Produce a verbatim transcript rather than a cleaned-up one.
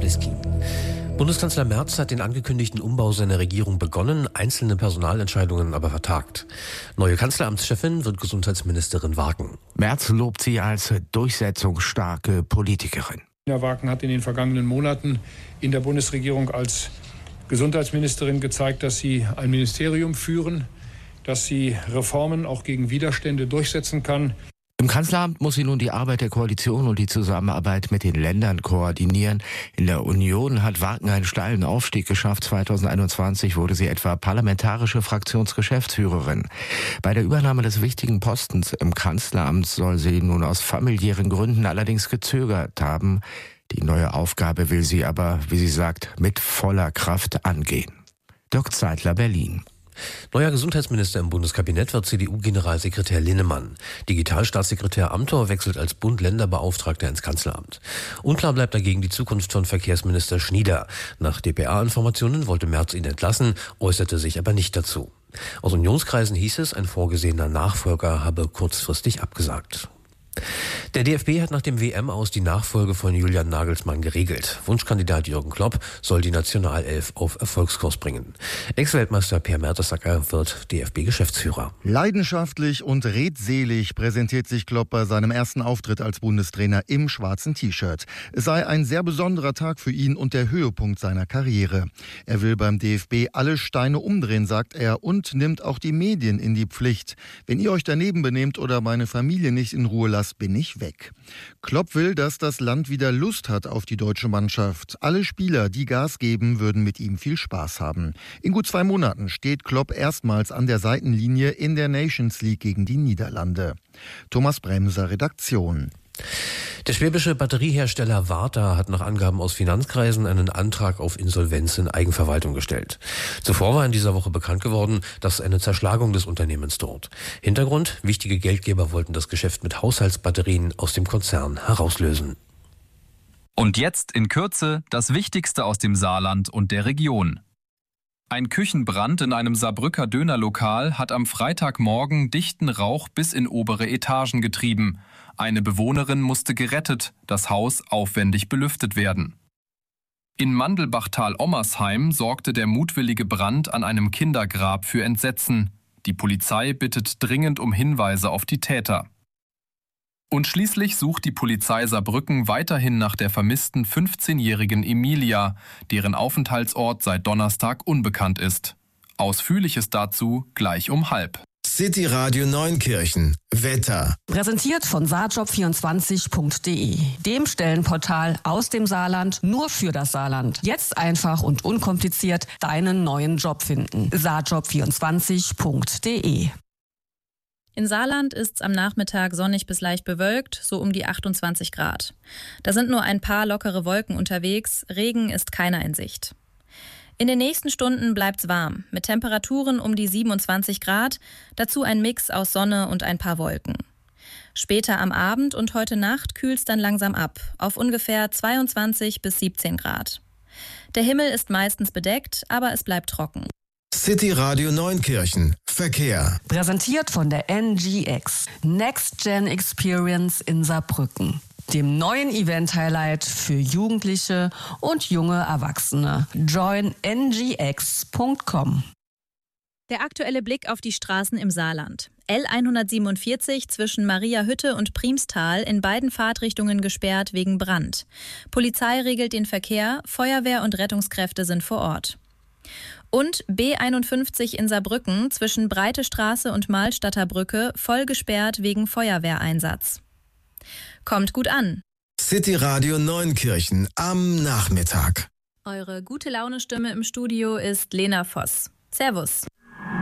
Bliski. Bundeskanzler Merz hat den angekündigten Umbau seiner Regierung begonnen, einzelne Personalentscheidungen aber vertagt. Neue Kanzleramtschefin wird Gesundheitsministerin Wagen. Merz lobt sie als durchsetzungsstarke Politikerin. Nina Wagen hat in den vergangenen Monaten in der Bundesregierung als Gesundheitsministerin gezeigt, dass sie ein Ministerium führen, dass sie Reformen auch gegen Widerstände durchsetzen kann. Im Kanzleramt muss sie nun die Arbeit der Koalition und die Zusammenarbeit mit den Ländern koordinieren. In der Union hat Wagen einen steilen Aufstieg geschafft. zweitausendeinundzwanzig wurde sie etwa parlamentarische Fraktionsgeschäftsführerin. Bei der Übernahme des wichtigen Postens im Kanzleramt soll sie nun aus familiären Gründen allerdings gezögert haben. Die neue Aufgabe will sie aber, wie sie sagt, mit voller Kraft angehen. Dirk Zeitler, Berlin. Neuer Gesundheitsminister im Bundeskabinett wird C D U-Generalsekretär Linnemann. Digitalstaatssekretär Amthor wechselt als Bund-Länder-Beauftragter ins Kanzleramt. Unklar bleibt dagegen die Zukunft von Verkehrsminister Schnieder. Nach D P A-Informationen wollte Merz ihn entlassen, äußerte sich aber nicht dazu. Aus Unionskreisen hieß es, ein vorgesehener Nachfolger habe kurzfristig abgesagt. Der D F B hat nach dem W M-Aus die Nachfolge von Julian Nagelsmann geregelt. Wunschkandidat Jürgen Klopp soll die Nationalelf auf Erfolgskurs bringen. Ex-Weltmeister Per Mertesacker wird D F B-Geschäftsführer. Leidenschaftlich und redselig präsentiert sich Klopp bei seinem ersten Auftritt als Bundestrainer im schwarzen T-Shirt. Es sei ein sehr besonderer Tag für ihn und der Höhepunkt seiner Karriere. Er will beim D F B alle Steine umdrehen, sagt er, und nimmt auch die Medien in die Pflicht. Wenn ihr euch daneben benehmt oder meine Familie nicht in Ruhe lasst, bin ich weg. Klopp will, dass das Land wieder Lust hat auf die deutsche Mannschaft. Alle Spieler, die Gas geben, würden mit ihm viel Spaß haben. In gut zwei Monaten steht Klopp erstmals an der Seitenlinie in der Nations League gegen die Niederlande. Thomas Bremser, Redaktion. Der schwäbische Batteriehersteller Varta hat nach Angaben aus Finanzkreisen einen Antrag auf Insolvenz in Eigenverwaltung gestellt. Zuvor war in dieser Woche bekannt geworden, dass eine Zerschlagung des Unternehmens droht. Hintergrund: wichtige Geldgeber wollten das Geschäft mit Haushaltsbatterien aus dem Konzern herauslösen. Und jetzt in Kürze das Wichtigste aus dem Saarland und der Region. Ein Küchenbrand in einem Saarbrücker Dönerlokal hat am Freitagmorgen dichten Rauch bis in obere Etagen getrieben. Eine Bewohnerin musste gerettet, das Haus aufwendig belüftet werden. In Mandelbachtal-Ommersheim sorgte der mutwillige Brand an einem Kindergrab für Entsetzen. Die Polizei bittet dringend um Hinweise auf die Täter. Und schließlich sucht die Polizei Saarbrücken weiterhin nach der vermissten fünfzehnjährigen Emilia, deren Aufenthaltsort seit Donnerstag unbekannt ist. Ausführliches dazu gleich um halb. City Radio Neunkirchen. Wetter. Präsentiert von saarjob vierundzwanzig punkt de, dem Stellenportal aus dem Saarland nur für das Saarland. Jetzt einfach und unkompliziert deinen neuen Job finden. saarjob vierundzwanzig punkt de. In Saarland ist es am Nachmittag sonnig bis leicht bewölkt, so um die achtundzwanzig Grad. Da sind nur ein paar lockere Wolken unterwegs, Regen ist keiner in Sicht. In den nächsten Stunden bleibt's warm, mit Temperaturen um die siebenundzwanzig Grad, dazu ein Mix aus Sonne und ein paar Wolken. Später am Abend und heute Nacht kühlt's dann langsam ab, auf ungefähr zweiundzwanzig bis siebzehn Grad. Der Himmel ist meistens bedeckt, aber es bleibt trocken. City Radio Neunkirchen. Verkehr. Präsentiert von der N G X, Next Gen Experience in Saarbrücken, dem neuen Event-Highlight für Jugendliche und junge Erwachsene. join n g x punkt com. Der aktuelle Blick auf die Straßen im Saarland. L hundertsiebenundvierzig zwischen Mariahütte und Priemstal in beiden Fahrtrichtungen gesperrt wegen Brand. Polizei regelt den Verkehr, Feuerwehr und Rettungskräfte sind vor Ort. Und B einundfünfzig in Saarbrücken zwischen Breite Straße und Mahlstadter Brücke voll gesperrt wegen Feuerwehreinsatz. Kommt gut an. City Radio Neunkirchen am Nachmittag. Eure gute Laune-Stimme im Studio ist Lena Voss. Servus.